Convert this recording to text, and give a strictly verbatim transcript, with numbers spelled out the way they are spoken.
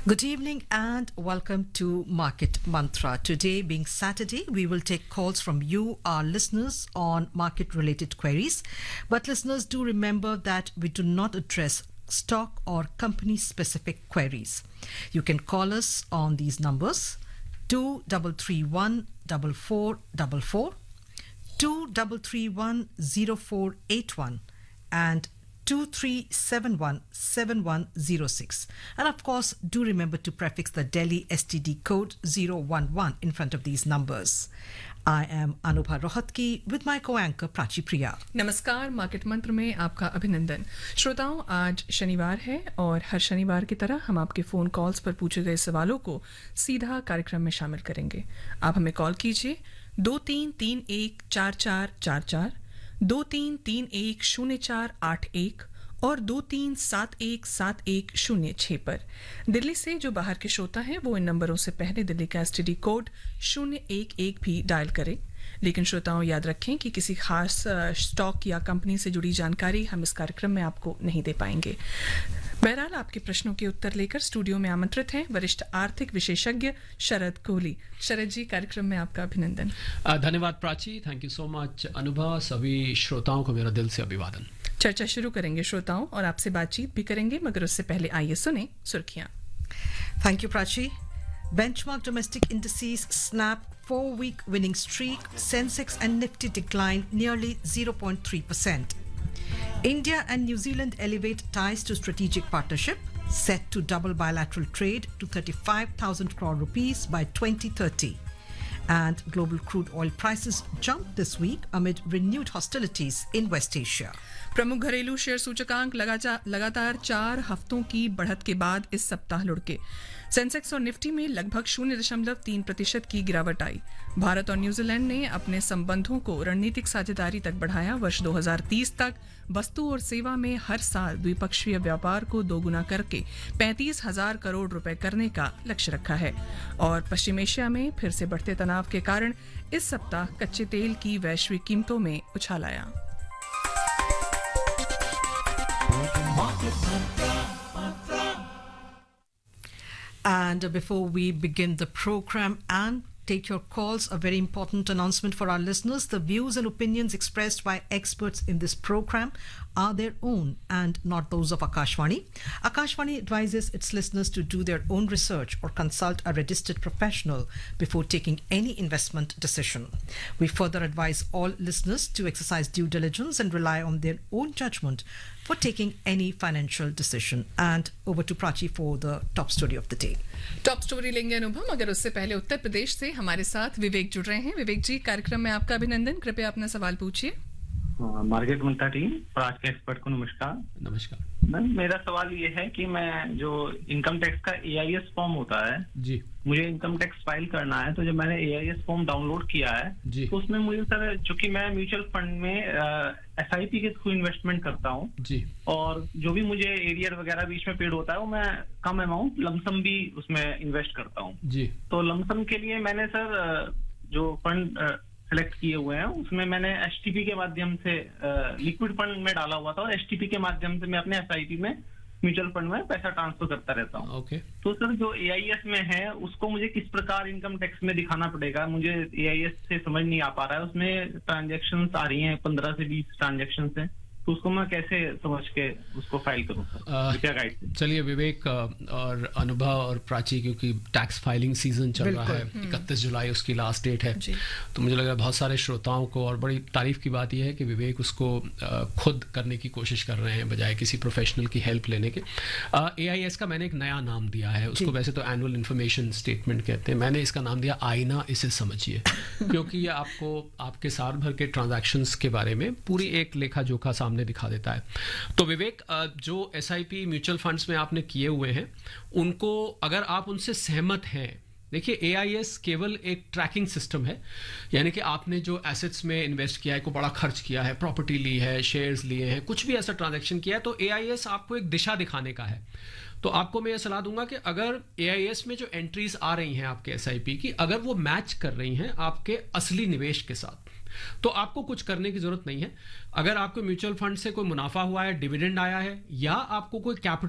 Good evening and welcome to Market Mantra. Today, being Saturday, we will take calls from you, our listeners, on market-related queries. But listeners, do remember that we do not address stock or company-specific queries. You can call us on these numbers: two three three one four four four four, two three three one zero four eight one, and two three seven one seven one zero six. And of course, do remember to prefix the Delhi S T D code zero one one in front of these numbers. I am Anubha Rohatgi with my co-anchor Prachi Priya. नमस्कार, market मंत्र में आपका अभिनंदन। श्रोताओं, आज शनिवार है और हर शनिवार की तरह हम आपके फ़ोन कॉल्स पर पूछे गए सवालों को सीधा कार्यक्रम में शामिल करेंगे। आप हमें कॉल कीजिए दो तीन तीन एक चार चार चार चार, दो तीन तीन एक शून्य चार आठ एक और दो तीन सात एक सात एक शून्य छः पर। दिल्ली से जो बाहर के श्रोता हैं वो इन नंबरों से पहले दिल्ली का एसटीडी कोड शून्य एक एक भी डायल करें। लेकिन श्रोताओं, याद रखें कि किसी खास स्टॉक या कंपनी से जुड़ी जानकारी हम इस कार्यक्रम में आपको नहीं दे पाएंगे। बहरहाल, आपके प्रश्नों के उत्तर लेकर स्टूडियो में आमंत्रित हैं वरिष्ठ आर्थिक विशेषज्ञ शरद कोहली। शरद जी, कार्यक्रम में आपका अभिनंदन। धन्यवाद Prachi, thank you so much अनुभव। सभी श्रोताओं को मेरा दिल से अभिवादन। चर्चा शुरू करेंगे श्रोताओं, और आपसे बातचीत भी करेंगे, मगर उससे पहले आइए सुने सुर्खियां। Thank you, Prachi. Benchmark domestic indices snap four-week winning streak. Sensex and Nifty decline nearly zero point three percent. India and New Zealand elevate ties to strategic partnership, set to double bilateral trade to thirty-five thousand crore rupees by twenty thirty. And global crude oil prices jumped this week amid renewed hostilities in West Asia. प्रमुख घरेलू share सूचकांक लगातार चार हफ्तों की बढ़त के बाद इस सप्ताह लुढ़के। सेंसेक्स और निफ्टी में लगभग शून्य दशमलव तीन प्रतिशत की गिरावट आई। भारत और न्यूजीलैंड ने अपने संबंधों को रणनीतिक साझेदारी तक बढ़ाया। वर्ष दो हज़ार तीस तक वस्तु और सेवा में हर साल द्विपक्षीय व्यापार को दोगुना करके पैंतीस हजार करोड़ रुपए करने का लक्ष्य रखा है। और पश्चिम एशिया में फिर से बढ़ते तनाव के कारण इस सप्ताह कच्चे तेल की वैश्विक कीमतों में उछाल आया। And before we begin the program and take your calls, a very important announcement for our listeners. The views and opinions expressed by experts in this program are their own and not those of Akashvani. Akashvani advises its listeners to do their own research or consult a registered professional before taking any investment decision. We further advise all listeners to exercise due diligence and rely on their own judgment for taking any financial decision. And over to Prachi for the top story of the day. Top story लेंगे अनुभव, मगर उससे पहले उत्तर प्रदेश से हमारे साथ विवेक जुड़ रहे हैं। विवेक जी, कार्यक्रम में आपका अभिनंदन। कृपया अपना सवाल पूछिए। मार्केट मंत्रा टीम और आज के एक्सपर्ट को नमस्कार। नमस्कार मैम, मेरा सवाल ये है कि मैं जो इनकम टैक्स का एआईएस फॉर्म होता है जी, मुझे इनकम टैक्स फाइल करना है। तो जब मैंने एआईएस फॉर्म डाउनलोड किया है जी, तो उसमें मुझे सर, चूंकि मैं म्यूचुअल फंड में एसआईपी के थ्रू इन्वेस्टमेंट करता हूँ जी, और जो भी मुझे एरियर वगैरह बीच में पेड होता है वो मैं कम अमाउंट लमसम भी उसमें इन्वेस्ट करता हूँ जी। तो लमसम के लिए मैंने सर जो फंड सेलेक्ट किए हुए हैं उसमें मैंने एसटीपी के माध्यम से लिक्विड फंड में डाला हुआ था और एसटीपी के माध्यम से मैं अपने एसआईपी में म्यूचुअल फंड में पैसा ट्रांसफर करता रहता हूँ। ओके, तो सर जो एआईएस में है उसको मुझे किस प्रकार इनकम टैक्स में दिखाना पड़ेगा? मुझे एआईएस से समझ नहीं आ पा रहा है। उसमें ट्रांजैक्शंस आ रही हैं, पंद्रह से बीस ट्रांजैक्शंस हैं, तो उसको मैं कैसे समझ के उसको फाइल करूं सर? क्या गाइड? चलिए विवेक और अनुभव और प्राची, क्योंकि टैक्स फाइलिंग सीजन चल रहा है, इकतीस जुलाई उसकी लास्ट डेट है, तो मुझे लग रहा है बहुत सारे श्रोताओं को, और बड़ी तारीफ की बात यह है कि विवेक उसको खुद करने की कोशिश कर रहे हैं बजाय किसी प्रोफेशनल की हेल्प लेने के। एआईएस का मैंने एक नया नाम दिया है, उसको वैसे तो एनुअल इन्फॉर्मेशन स्टेटमेंट कहते हैं, मैंने इसका नाम दिया आईना, इसे समझिए, क्योंकि ये आपको आपके साल भर के ट्रांजैक्शंस के बारे में पूरी एक लेखा जोखा सामने दिखा देता है। तो विवेक, जो एसआईपी म्यूचुअल फंड्स में आपने किए हुए हैं उनको अगर आप उनसे सहमत हैं, देखिए एआईएस केवल एक ट्रैकिंग सिस्टम है, यानी कि आपने जो एसेट्स में इन्वेस्ट किया है, को बड़ा खर्च किया है, प्रॉपर्टी ली है, शेयर्स लिए हैं, कुछ भी ऐसा ट्रांजैक्शन किया है, तो एआईएस आपको एक दिशा दिखाने का है। तो आपको मैं ये सलाह दूंगा कि अगर एआईएस में जो एंट्रीज आ रही हैं आपके एसआईपी की, अगर वो मैच कर रही हैं आपके असली निवेश के साथ, तो आपको कुछ करने की जरूरत नहीं है। अगर आपको म्यूचुअल फंड से कोई मुनाफा हुआ है, डिविडेंड आया है, या आपको कोई कैपिटल